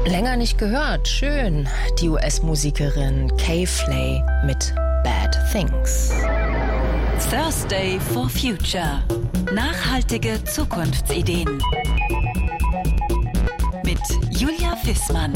Länger nicht gehört. Schön. Die US-Musikerin K-Flay mit Bad Things. Thursday for Future. Nachhaltige Zukunftsideen. Mit Julia Fissmann.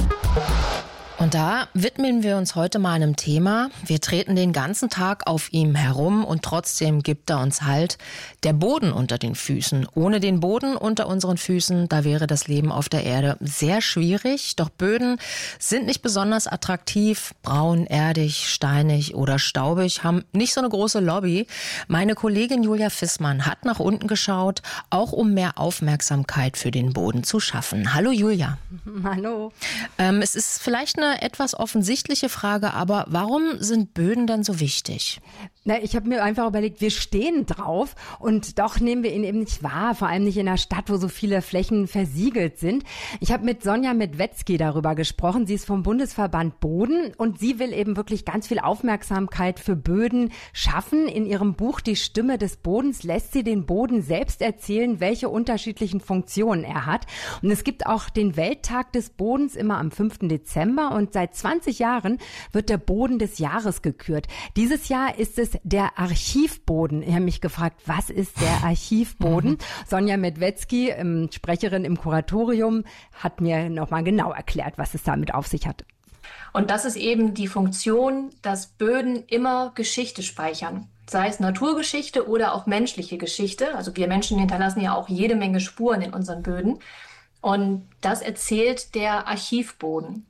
Und da widmen wir uns heute mal einem Thema. Wir treten den ganzen Tag auf ihm herum und trotzdem gibt er uns Halt. Der Boden unter den Füßen. Ohne den Boden unter unseren Füßen, da wäre das Leben auf der Erde sehr schwierig. Doch Böden sind nicht besonders attraktiv. Braun, erdig, steinig oder staubig, haben nicht so eine große Lobby. Meine Kollegin Julia Fissmann hat nach unten geschaut, auch um mehr Aufmerksamkeit für den Boden zu schaffen. Hallo Julia. Hallo. Es ist vielleicht eine etwas offensichtliche Frage, aber warum sind Böden denn so wichtig? Na, ich habe mir einfach überlegt, wir stehen drauf und doch nehmen wir ihn eben nicht wahr, vor allem nicht in einer Stadt, wo so viele Flächen versiegelt sind. Ich habe mit Sonja Medwetzki darüber gesprochen. Sie ist vom Bundesverband Boden und sie will eben wirklich ganz viel Aufmerksamkeit für Böden schaffen. In ihrem Buch Die Stimme des Bodens lässt sie den Boden selbst erzählen, welche unterschiedlichen Funktionen er hat. Und es gibt auch den Welttag des Bodens immer am 5. Dezember und seit 20 Jahren wird der Boden des Jahres gekürt. Dieses Jahr ist es der Archivboden. Ich habe mich gefragt, was ist der Archivboden? Sonja Medwetzki, Sprecherin im Kuratorium, hat mir nochmal genau erklärt, was es damit auf sich hat. Und das ist eben die Funktion, dass Böden immer Geschichte speichern. Sei es Naturgeschichte oder auch menschliche Geschichte. Also wir Menschen hinterlassen ja auch jede Menge Spuren in unseren Böden. Und das erzählt der Archivboden.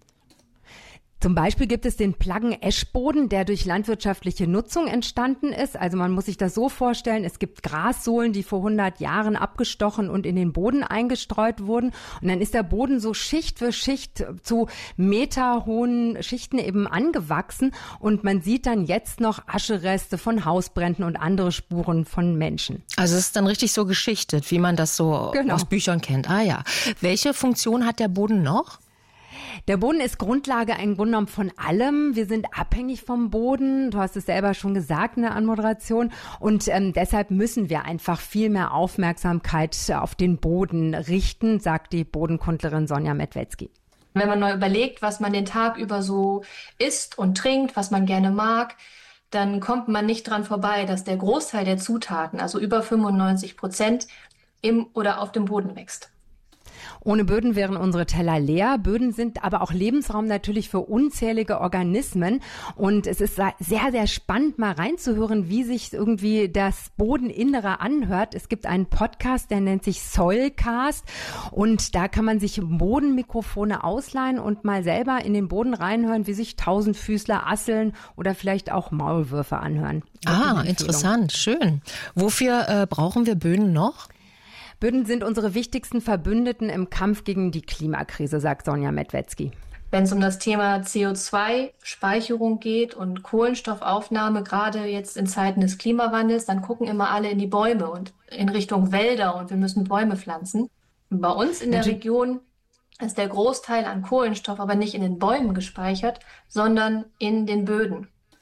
Zum Beispiel gibt es den Plaggen-Eschboden, der durch landwirtschaftliche Nutzung entstanden ist. Also man muss sich das so vorstellen, es gibt Grassohlen, die vor 100 Jahren abgestochen und in den Boden eingestreut wurden. Und dann ist der Boden so Schicht für Schicht zu meterhohen Schichten eben angewachsen. Und man sieht dann jetzt noch Aschereste von Hausbränden und andere Spuren von Menschen. Also es ist dann richtig so geschichtet, wie man das so aus Büchern kennt. Ah ja. Welche Funktion hat der Boden noch? Der Boden ist Grundlage im Grunde genommen von allem. Wir sind abhängig vom Boden. Du hast es selber schon gesagt in der Anmoderation. Und deshalb müssen wir einfach viel mehr Aufmerksamkeit auf den Boden richten, sagt die Bodenkundlerin Sonja Medwetzki. Wenn man mal überlegt, was man den Tag über so isst und trinkt, was man gerne mag, dann kommt man nicht dran vorbei, dass der Großteil der Zutaten, also über 95%, im oder auf dem Boden wächst. Ohne Böden wären unsere Teller leer. Böden sind aber auch Lebensraum natürlich für unzählige Organismen. Und es ist sehr, sehr spannend, mal reinzuhören, wie sich irgendwie das Bodeninnere anhört. Es gibt einen Podcast, der nennt sich Soilcast. Und da kann man sich Bodenmikrofone ausleihen und mal selber in den Boden reinhören, wie sich Tausendfüßler, Asseln oder vielleicht auch Maulwürfe anhören. Ah, interessant, schön. Wofür brauchen wir Böden noch? Böden sind unsere wichtigsten Verbündeten im Kampf gegen die Klimakrise, sagt Sonja Medwetzki. Wenn es um das Thema CO2-Speicherung geht und Kohlenstoffaufnahme, gerade jetzt in Zeiten des Klimawandels, dann gucken immer alle in die Bäume und in Richtung Wälder und wir müssen Bäume pflanzen. Und bei uns in der Region ist der Großteil an Kohlenstoff aber nicht in den Bäumen gespeichert, sondern in den Böden.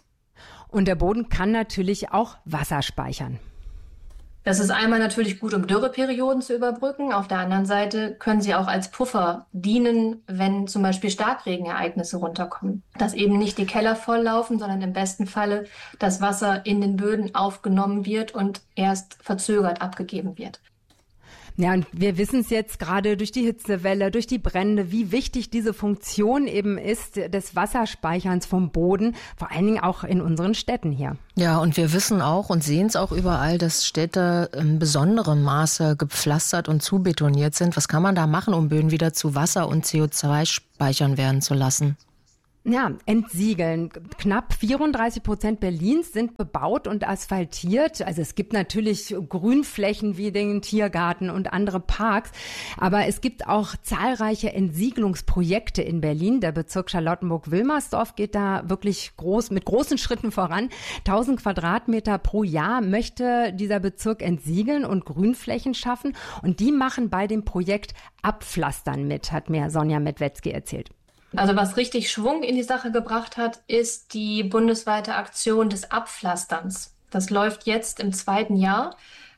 Und der Boden kann natürlich auch Wasser speichern. Das ist einmal natürlich gut, um Dürreperioden zu überbrücken. Auf der anderen Seite können sie auch als Puffer dienen, wenn zum Beispiel Starkregenereignisse runterkommen. Dass eben nicht die Keller volllaufen, sondern im besten Falle das Wasser in den Böden aufgenommen wird und erst verzögert abgegeben wird. Ja, und wir wissen es jetzt gerade durch die Hitzewelle, durch die Brände, wie wichtig diese Funktion eben ist des Wasserspeicherns vom Boden, vor allen Dingen auch in unseren Städten hier. Ja, und wir wissen auch und sehen es auch überall, dass Städte in besonderem Maße gepflastert und zubetoniert sind. Was kann man da machen, um Böden wieder zu Wasser und CO2 speichern werden zu lassen? Ja, entsiegeln. Knapp 34% Berlins sind bebaut und asphaltiert. Also es gibt natürlich Grünflächen wie den Tiergarten und andere Parks. Aber es gibt auch zahlreiche Entsiegelungsprojekte in Berlin. Der Bezirk Charlottenburg-Wilmersdorf geht da wirklich mit großen Schritten voran. 1000 Quadratmeter pro Jahr möchte dieser Bezirk entsiegeln und Grünflächen schaffen. Und die machen bei dem Projekt Abpflastern mit, hat mir Sonja Medwetzki erzählt. Also was richtig Schwung in die Sache gebracht hat, ist die bundesweite Aktion des Abpflasterns. Das läuft jetzt im 2. Jahr.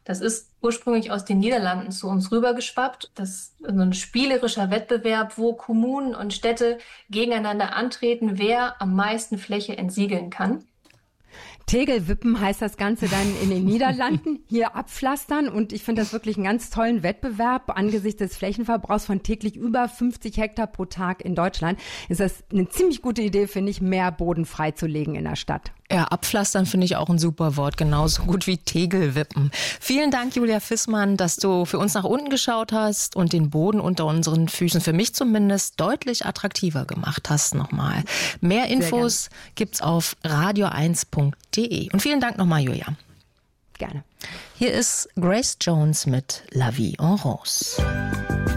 Das ist ursprünglich aus den Niederlanden zu uns rübergeschwappt. Das ist so ein spielerischer Wettbewerb, wo Kommunen und Städte gegeneinander antreten, wer am meisten Fläche entsiegeln kann. Tegelwippen heißt das Ganze dann in den Niederlanden, hier abpflastern. Und ich finde das wirklich einen ganz tollen Wettbewerb. Angesichts des Flächenverbrauchs von täglich über 50 Hektar pro Tag in Deutschland ist das eine ziemlich gute Idee, finde ich, mehr Boden freizulegen in der Stadt. Ja, abpflastern finde ich auch ein super Wort, genauso gut wie Tegelwippen. Vielen Dank, Julia Fissmann, dass du für uns nach unten geschaut hast und den Boden unter unseren Füßen, für mich zumindest, deutlich attraktiver gemacht hast nochmal. Mehr Infos gibt's auf radio1.de. Und vielen Dank nochmal, Julia. Gerne. Hier ist Grace Jones mit La Vie en Rose.